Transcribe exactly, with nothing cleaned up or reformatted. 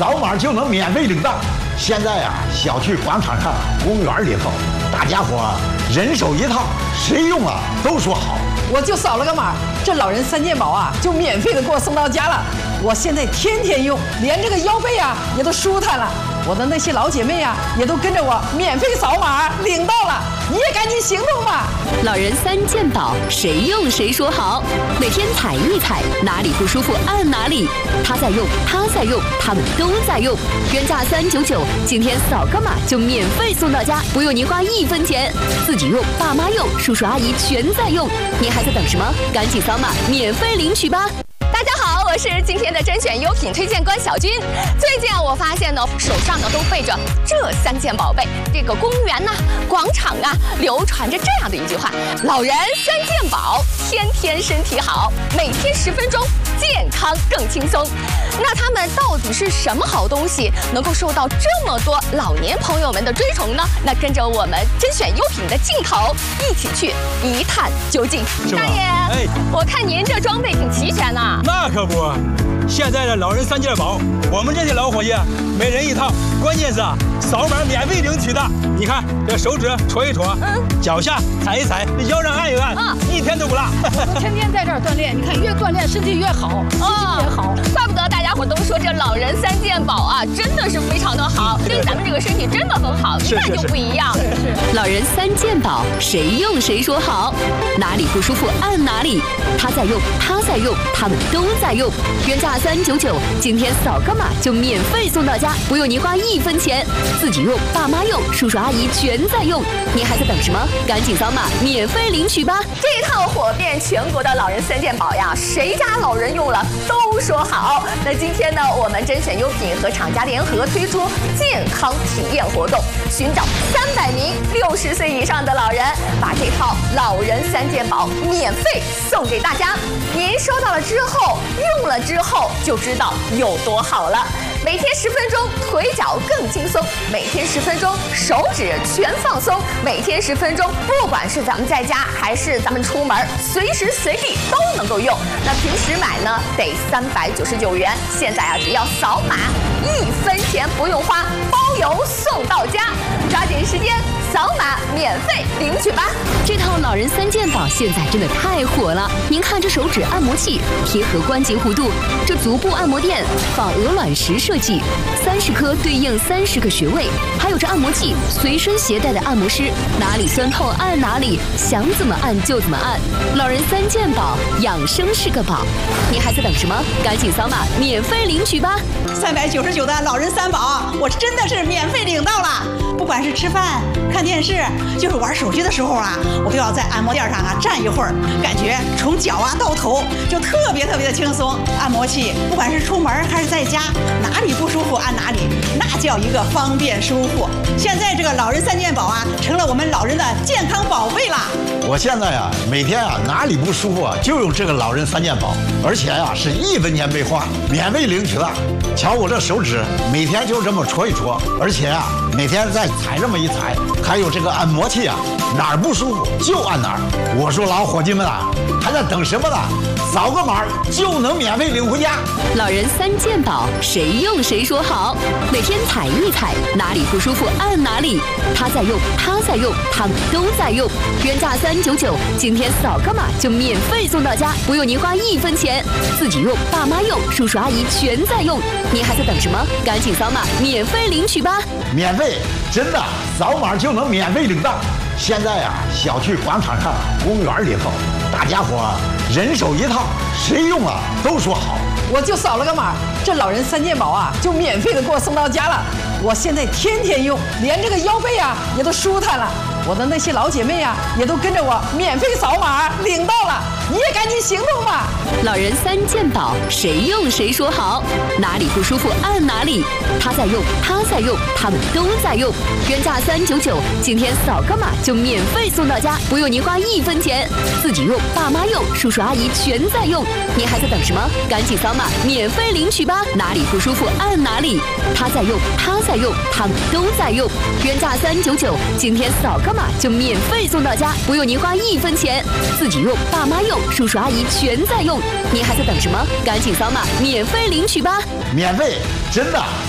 扫码就能免费领到。现在呀、啊，小区广场上、公园里头，大家伙人手一套，谁用了都说好。 我就扫了个码，这老人三件宝啊，就免费的给我送到家了。我现在天天用，连这个腰背啊也都舒坦了。我的那些老姐妹啊，也都跟着我免费扫码领到了。你也赶紧行动吧！ 老人三件宝，谁用谁说好。每天踩一踩，哪里不舒服按哪里。他在用，他在用，他们都在用。原价三九九，今天扫个码就免费送到家，不用您花一分钱。自己用，爸妈用，叔叔阿姨全在用。您还在等什么？赶紧扫码免费领取吧！ 大家好，我是今天的甄选优品推荐官小军。最近啊，我发现呢，手上呢都背着这三件宝贝。这个公园呐、广场啊，流传着这样的一句话：老人三件宝，天天身体好，每天十分钟，健康更轻松。那他们到底是什么好东西，能够受到这么多老年朋友们的追崇呢？那跟着我们甄选优品的镜头，一起去一探究竟。大爷，哎，我看您这装备挺齐全呐。 那可不，现在的老人三件宝，我们这些老伙计每人一套，关键是啊，扫码免费领取的。你看这手指戳一戳，嗯，脚下踩一踩，腰上按一按，啊，一天都不落。 我天天在这儿锻炼，你看越锻炼身体越好，心情也好。 怪不得大家伙都说这老人三件宝啊，真的是非常的好，对咱们这个身体真的很好，一看就不一样。 是是。 老人三件宝，谁用谁说好，哪里不舒服按哪里。他在用，他在用，他们都在用。原价三九九，今天扫个码就免费送到家，不用您花一分钱。自己用，爸妈用，叔叔阿姨全在用。您还在等什么？赶紧扫码免费领取吧！ 这一套火遍全国的老人三件宝呀，谁家老人用了都说好。那今天呢，我们甄选优品和厂家联合推出健康体验活动，寻找三百名六十岁以上的老人，把这套老人三件宝免费送给大家。您收到了之后，用了之后就知道有多好了。每天十分钟，腿脚更轻松；每天十分钟，手指全放松；每天十分钟，不管是咱们在家还是咱们出门，随时随地都能够用。那平时买呢，得三百九十九元，现在啊，只要扫码，一分钱不用花，包邮送到家。抓紧时间，扫码免费领取吧！ 这套老人三件宝现在真的太火了。您看这手指按摩器贴合关节弧度，这足部按摩垫仿鹅卵石设计，三十颗对应三十个穴位，还有这按摩器随身携带的按摩师，哪里酸痛按哪里，想怎么按就怎么按。老人三件宝，养生是个宝。您还在等什么？赶紧扫码免费领取吧！ 三百九十九的老人三宝，我真的是免费领到了。不管是吃饭、看电视，就是玩手机的时候啊，我都要在按摩垫上啊站一会儿，感觉从脚啊到头就特别特别的轻松。按摩器不管是出门还是在家，哪里不舒服按哪里，那叫一个方便舒服。现在这个老人三件宝啊，成了我们老人的健康宝贝啦。 我现在啊，每天啊哪里不舒服啊，就用这个老人三件宝，而且啊是一分钱没花，免费领取的。瞧我这手指，每天就这么戳一戳，而且啊每天再踩这么一踩，还有这个按摩器啊，哪儿不舒服就按哪儿。我说老伙计们啊，还在等什么呢？扫个码就能免费领回家。 老人三件宝，谁用谁说好。每天踩一踩，哪里不舒服按哪里。他在用，他在用，他们都在用。原价三九九，今天扫个码就免费送到家，不用您花一分钱。自己用，爸妈用，叔叔阿姨全在用。您还在等什么？赶紧扫码免费领取吧！ 免费，真的，扫码就能免费领到。现在啊，小区广场上、公园里头，大家伙人手一套，谁用了都说好。 我就扫了个码，这老人三件宝啊，就免费的给我送到家了。我现在天天用，连这个腰背啊也都舒坦了。我的那些老姐妹啊，也都跟着我免费扫码领到了。你也赶紧行动吧！ 老人三件宝，谁用谁说好，哪里不舒服按哪里。他在用，他在用，他们都在用。原价三九九，今天扫个码就免费送到家，不用您花一分钱。自己用，爸妈用，叔叔阿姨全在用。您还在等什么？赶紧扫码免费领取吧！哪里不舒服按哪里。他在用，他在用，他们都在用。原价三九九，今天扫个码就免费送到家，不用您花一分钱。自己用，爸妈用，叔叔阿姨全在用。您还在等什么？赶紧扫码免费领取吧！ 免费，真的。